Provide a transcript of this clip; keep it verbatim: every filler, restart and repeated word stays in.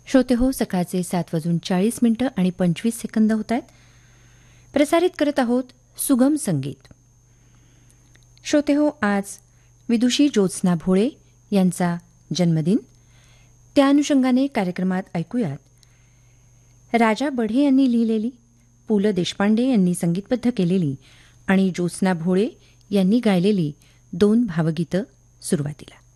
श्रोते हो, सकाळचे सात वाजून चाळीस मिनिटं आणि पंचवीस सेकंद होत आहेत. प्रसारित करत आहोत सुगम संगीत. श्रोते हो, आज विदुषी ज्योत्स्ना भोळे यांचा जन्मदिन. त्या अनुषंगाने कार्यक्रमात ऐकूयात राजा बढे यांनी लिहिलेली, पु ल देशपांडे यांनी संगीतबद्ध केलेली आणि ज्योत्स्ना भोळे यांनी गायलेली दोन भावगीतं सुरुवातीला.